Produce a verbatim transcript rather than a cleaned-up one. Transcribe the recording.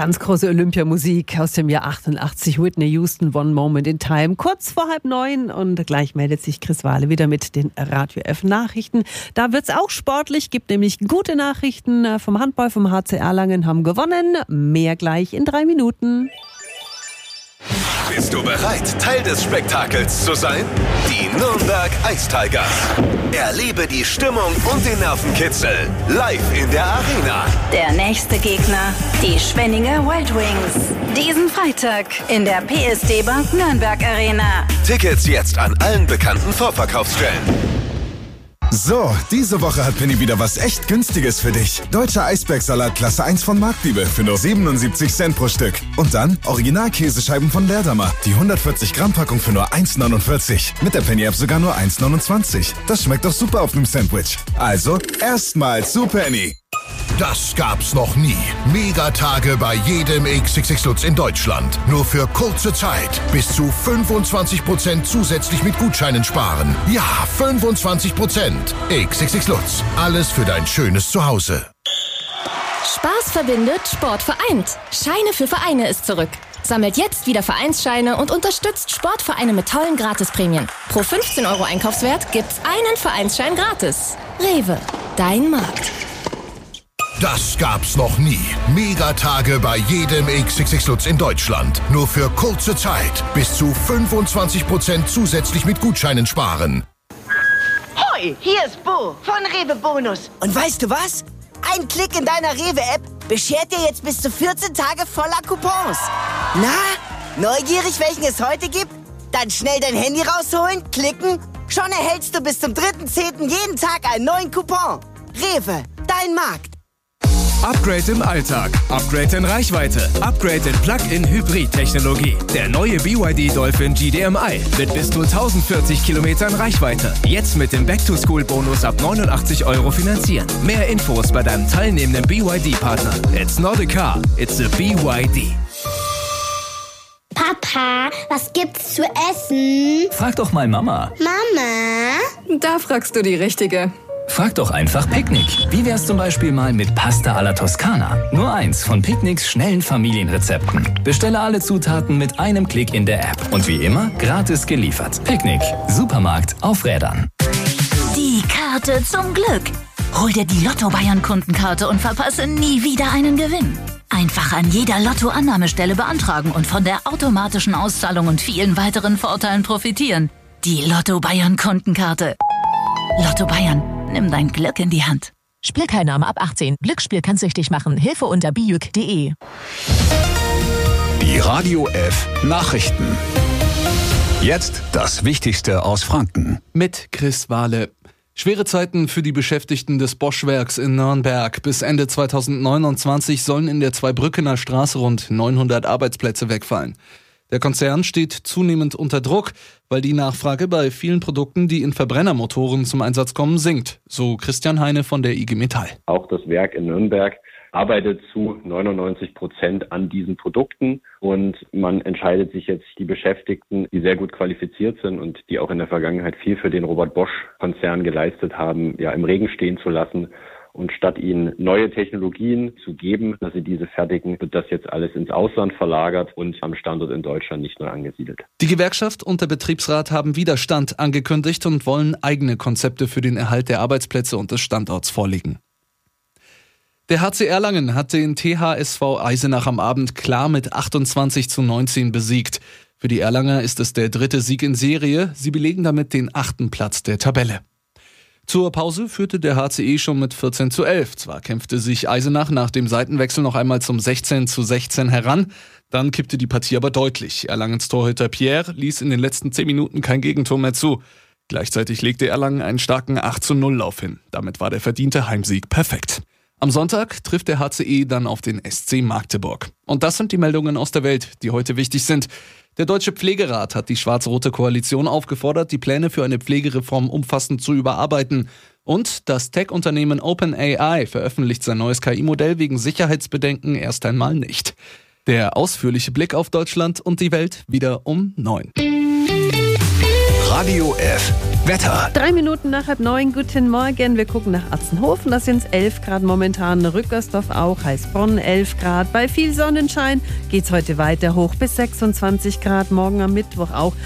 Ganz große Olympiamusik aus dem Jahr achtundachtzig. Whitney Houston, One Moment in Time. Kurz vor halb neun und gleich meldet sich Chris Wahle wieder mit den Radio F Nachrichten. Da wird's auch sportlich, gibt nämlich gute Nachrichten vom Handball, vom H C Erlangen haben gewonnen. Mehr gleich in drei Minuten. Bist du bereit, Teil des Spektakels zu sein? Die Nürnberg Ice Tigers. Erlebe die Stimmung und den Nervenkitzel live in der Arena. Der nächste Gegner, die Schwenninger Wild Wings. Diesen Freitag in der P S D Bank Nürnberg Arena. Tickets jetzt an allen bekannten Vorverkaufsstellen. So, diese Woche hat Penny wieder was echt Günstiges für dich. Deutscher Eisbergsalat Klasse eins von Marktliebe für nur siebenundsiebzig Cent pro Stück. Und dann Original-Käsescheiben von Leerdammer. Die hundertvierzig Gramm Packung für nur eins neunundvierzig. Mit der Penny-App sogar nur eins neunundzwanzig. Das schmeckt doch super auf einem Sandwich. Also, erstmal zu Penny. Das gab's noch nie. Megatage bei jedem X X X Lutz in Deutschland. Nur für kurze Zeit. Bis zu fünfundzwanzig Prozent zusätzlich mit Gutscheinen sparen. Ja, fünfundzwanzig Prozent. X X X Lutz. Alles für dein schönes Zuhause. Spaß verbindet, Sport vereint. Scheine für Vereine ist zurück. Sammelt jetzt wieder Vereinsscheine und unterstützt Sportvereine mit tollen Gratisprämien. Pro fünfzehn Euro Einkaufswert gibt's einen Vereinsschein gratis. Rewe, dein Markt. Das gab's noch nie. Megatage bei jedem X X X Lutz in Deutschland. Nur für kurze Zeit. Bis zu fünfundzwanzig Prozent zusätzlich mit Gutscheinen sparen. Hoi, hier ist Bo von Rewe Bonus. Und weißt du was? Ein Klick in deiner Rewe-App beschert dir jetzt bis zu vierzehn Tage voller Coupons. Na, neugierig, welchen es heute gibt? Dann schnell dein Handy rausholen, klicken. Schon erhältst du bis zum dritten zehnten jeden Tag einen neuen Coupon. Rewe, dein Markt. Upgrade im Alltag, Upgrade in Reichweite, Upgrade in Plug-in-Hybrid-Technologie. Der neue B Y D Dolphin G D M I mit bis zu tausendvierzig Kilometern Reichweite. Jetzt mit dem Back-to-School-Bonus ab neunundachtzig Euro finanzieren. Mehr Infos bei deinem teilnehmenden B Y D-Partner. It's not a car, it's a B Y D. Papa, was gibt's zu essen? Frag doch mal Mama. Mama? Da fragst du die Richtige. Frag doch einfach Picknick. Wie wär's zum Beispiel mal mit Pasta alla Toskana? Nur eins von Picknicks schnellen Familienrezepten. Bestelle alle Zutaten mit einem Klick in der App. Und wie immer, gratis geliefert. Picknick. Supermarkt auf Rädern. Die Karte zum Glück. Hol dir die Lotto Bayern Kundenkarte und verpasse nie wieder einen Gewinn. Einfach an jeder Lotto-Annahmestelle beantragen und von der automatischen Auszahlung und vielen weiteren Vorteilen profitieren. Die Lotto Bayern Kundenkarte. Lotto Bayern. Nimm dein Glück in die Hand. Spielteilnahme ab achtzehn. Glücksspiel kann süchtig machen. Hilfe unter bijuk punkt de. Die Radio F Nachrichten. Jetzt das Wichtigste aus Franken. Mit Chris Wahle. Schwere Zeiten für die Beschäftigten des Bosch-Werks in Nürnberg. Bis Ende zweitausendneunundzwanzig sollen in der Zweibrückener Straße rund neunhundert Arbeitsplätze wegfallen. Der Konzern steht zunehmend unter Druck, weil die Nachfrage bei vielen Produkten, die in Verbrennermotoren zum Einsatz kommen, sinkt. So Christian Heine von der I G Metall. Auch das Werk in Nürnberg arbeitet zu neunundneunzig Prozent an diesen Produkten und man entscheidet sich jetzt, die Beschäftigten, die sehr gut qualifiziert sind und die auch in der Vergangenheit viel für den Robert-Bosch-Konzern geleistet haben, ja im Regen stehen zu lassen. Und statt ihnen neue Technologien zu geben, dass sie diese fertigen, wird das jetzt alles ins Ausland verlagert und am Standort in Deutschland nicht neu angesiedelt. Die Gewerkschaft und der Betriebsrat haben Widerstand angekündigt und wollen eigene Konzepte für den Erhalt der Arbeitsplätze und des Standorts vorlegen. Der H C Erlangen hat den T H S V Eisenach am Abend klar mit achtundzwanzig zu neunzehn besiegt. Für die Erlanger ist es der dritte Sieg in Serie. Sie belegen damit den achten Platz der Tabelle. Zur Pause führte der H C E schon mit vierzehn zu elf. Zwar kämpfte sich Eisenach nach dem Seitenwechsel noch einmal zum sechzehn zu sechzehn heran, dann kippte die Partie aber deutlich. Erlangens Torhüter Pierre ließ in den letzten zehn Minuten kein Gegentor mehr zu. Gleichzeitig legte Erlangen einen starken acht zu null Lauf hin. Damit war der verdiente Heimsieg perfekt. Am Sonntag trifft der H C E dann auf den S C Magdeburg. Und das sind die Meldungen aus der Welt, die heute wichtig sind. Der Deutsche Pflegerat hat die schwarz-rote Koalition aufgefordert, die Pläne für eine Pflegereform umfassend zu überarbeiten. Und das Tech-Unternehmen OpenAI veröffentlicht sein neues K I-Modell wegen Sicherheitsbedenken erst einmal nicht. Der ausführliche Blick auf Deutschland und die Welt wieder um neun. Radio F. Wetter. Drei Minuten nach halb neun, guten Morgen. Wir gucken nach Atzenhofen, da sind es elf Grad momentan. Rückersdorf auch, Heißbronn elf Grad. Bei viel Sonnenschein geht es heute weiter hoch bis sechsundzwanzig Grad. Morgen am Mittwoch auch